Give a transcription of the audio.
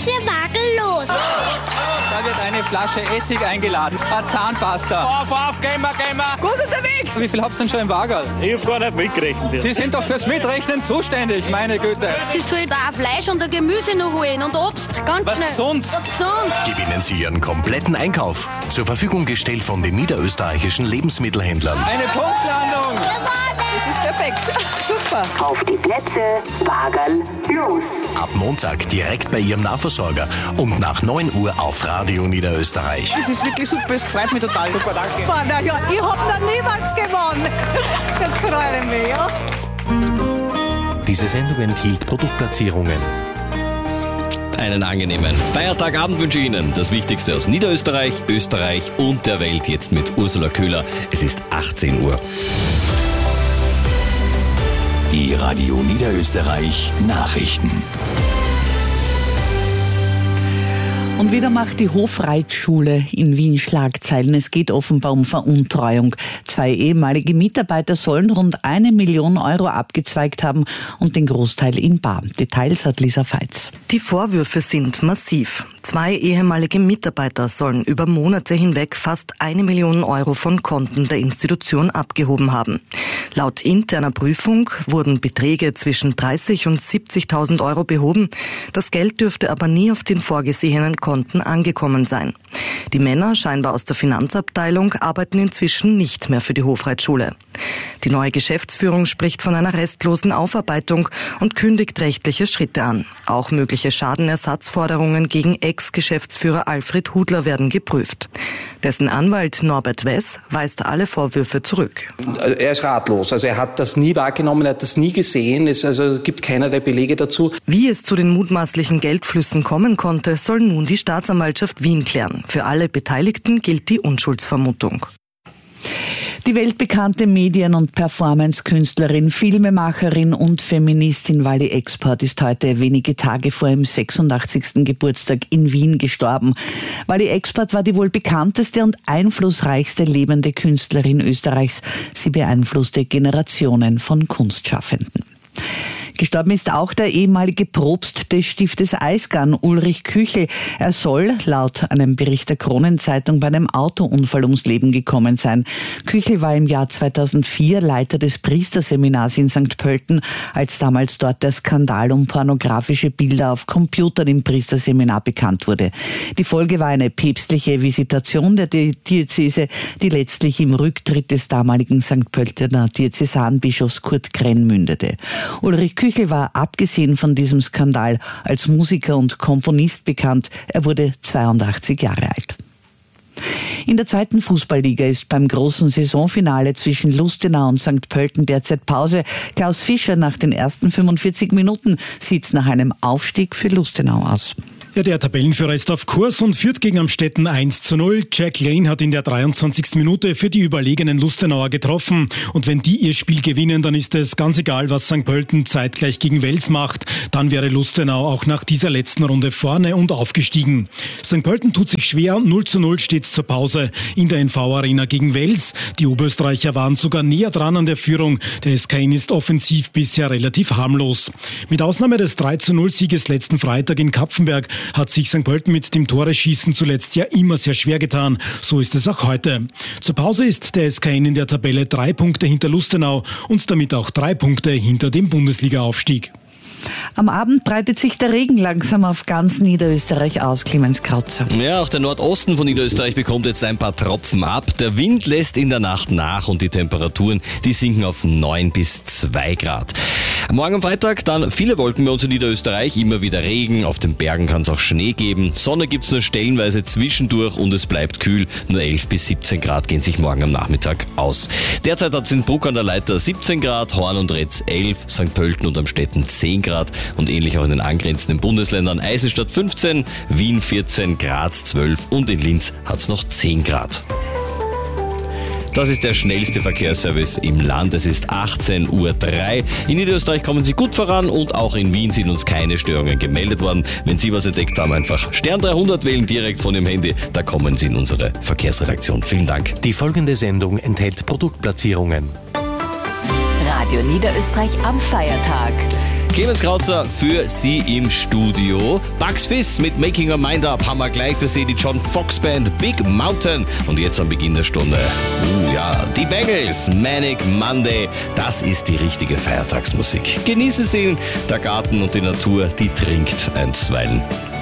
geht's hier wagellos. Da wird eine Flasche Essig eingeladen, eine Zahnpasta. Auf, gehen wir. Gut unterwegs! Wie viel habt ihr denn schon im Wagerl? Ich hab gar nicht mitgerechnet. Sie sind doch fürs Mitrechnen zuständig, meine Güte. Sie soll da auch Fleisch und ein Gemüse noch holen und Obst, ganz Was schnell. gesund? Was gesund. Gewinnen Sie Ihren kompletten Einkauf. Zur Verfügung gestellt von den niederösterreichischen Lebensmittelhändlern. Eine Punktlandung. Das ist perfekt. Super. Auf die Plätze, Wagerl, los. Ab Montag direkt bei Ihrem Nahversorger und nach 9 Uhr auf Radio Niederösterreich. Das ist wirklich super, es freut mich total. Super, danke. Boah, na ja, ich hab noch nie was gewonnen. Das freut mich, ja. Diese Sendung enthielt Produktplatzierungen. Einen angenehmen Feiertagabend wünsche ich Ihnen. Das Wichtigste aus Niederösterreich, Österreich und der Welt jetzt mit Ursula Köhler. Es ist 18 Uhr. Die Radio Niederösterreich Nachrichten. Und wieder macht die Hofreitschule in Wien Schlagzeilen. Es geht offenbar um Veruntreuung. 2 ehemalige Mitarbeiter sollen rund 1 Million Euro abgezweigt haben und den Großteil in bar. Details hat Lisa Veitz. Die Vorwürfe sind massiv. 2 ehemalige Mitarbeiter sollen über Monate hinweg fast 1 Million Euro von Konten der Institution abgehoben haben. Laut interner Prüfung wurden Beträge zwischen 30 und 70.000 Euro behoben. Das Geld dürfte aber nie auf den vorgesehenen Konten angekommen sein. Die Männer, scheinbar aus der Finanzabteilung, arbeiten inzwischen nicht mehr für die Hofreitschule. Die neue Geschäftsführung spricht von einer restlosen Aufarbeitung und kündigt rechtliche Schritte an. Auch mögliche Schadenersatzforderungen gegen Ex-Geschäftsführer Alfred Hudler werden geprüft. Dessen Anwalt Norbert Wess weist alle Vorwürfe zurück. Er ist ratlos. Also er hat das nie wahrgenommen, er hat das nie gesehen. Es gibt keinerlei Belege dazu. Wie es zu den mutmaßlichen Geldflüssen kommen konnte, soll nun die Staatsanwaltschaft Wien klären. Für alle Beteiligten gilt die Unschuldsvermutung. Die weltbekannte Medien- und Performance-Künstlerin, Filmemacherin und Feministin Wally Expert ist heute wenige Tage vor ihrem 86. Geburtstag in Wien gestorben. Wally Expert war die wohl bekannteste und einflussreichste lebende Künstlerin Österreichs. Sie beeinflusste Generationen von Kunstschaffenden. Gestorben ist auch der ehemalige Propst des Stiftes Eisgarn, Ulrich Küchel. Er soll, laut einem Bericht der Kronenzeitung, bei einem Autounfall ums Leben gekommen sein. Küchel war im Jahr 2004 Leiter des Priesterseminars in St. Pölten, als damals dort der Skandal um pornografische Bilder auf Computern im Priesterseminar bekannt wurde. Die Folge war eine päpstliche Visitation der Diözese, die letztlich im Rücktritt des damaligen St. Pöltener Diözesanbischofs Kurt Krenn mündete. Ulrich Küchel war abgesehen von diesem Skandal als Musiker und Komponist bekannt. Er wurde 82 Jahre alt. In der 2. Fußballliga ist beim großen Saisonfinale zwischen Lustenau und St. Pölten derzeit Pause. Klaus Fischer nach den ersten 45 Minuten sieht's nach einem Aufstieg für Lustenau aus. Ja, der Tabellenführer ist auf Kurs und führt gegen Amstetten 1:0. Jack Lane hat in der 23. Minute für die überlegenen Lustenauer getroffen. Und wenn die ihr Spiel gewinnen, dann ist es ganz egal, was St. Pölten zeitgleich gegen Wels macht. Dann wäre Lustenau auch nach dieser letzten Runde vorne und aufgestiegen. St. Pölten tut sich schwer. 0:0 steht's zur Pause in der NV-Arena gegen Wels. Die Oberösterreicher waren sogar näher dran an der Führung. Der SKN ist offensiv bisher relativ harmlos. Mit Ausnahme des 3:0-Sieges letzten Freitag in Kapfenberg hat sich St. Pölten mit dem Toreschießen zuletzt ja immer sehr schwer getan. So ist es auch heute. Zur Pause ist der SKN in der Tabelle 3 Punkte hinter Lustenau und damit auch 3 Punkte hinter dem Bundesliga-Aufstieg. Am Abend breitet sich der Regen langsam auf ganz Niederösterreich aus, Clemens Kautzer. Ja, auch der Nordosten von Niederösterreich bekommt jetzt ein paar Tropfen ab. Der Wind lässt in der Nacht nach und die Temperaturen, die sinken auf 9 bis 2 Grad. Morgen am Freitag dann viele Wolken bei uns in Niederösterreich, immer wieder Regen, auf den Bergen kann es auch Schnee geben. Sonne gibt es nur stellenweise zwischendurch und es bleibt kühl. Nur 11 bis 17 Grad gehen sich morgen am Nachmittag aus. Derzeit hat es in Bruck an der Leiter 17 Grad, Horn und Retz 11, St. Pölten und Amstetten 10 Grad und ähnlich auch in den angrenzenden Bundesländern. Eisenstadt 15, Wien 14, Graz 12 und in Linz hat es noch 10 Grad. Das ist der schnellste Verkehrsservice im Land. Es ist 18:03 Uhr. In Niederösterreich kommen Sie gut voran und auch in Wien sind uns keine Störungen gemeldet worden. Wenn Sie was entdeckt haben, einfach Stern 300 wählen direkt von Ihrem Handy. Da kommen Sie in unsere Verkehrsredaktion. Vielen Dank. Die folgende Sendung enthält Produktplatzierungen. Radio Niederösterreich am Feiertag. Clemens Krauzer für Sie im Studio. Bugs Fizz mit Making a Mind Up haben wir gleich für Sie die John Fox Band Big Mountain. Und jetzt am Beginn der Stunde, die Bangles, Manic Monday. Das ist die richtige Feiertagsmusik. Genießen Sie ihn, der Garten und die Natur, die trinkt einstweilen.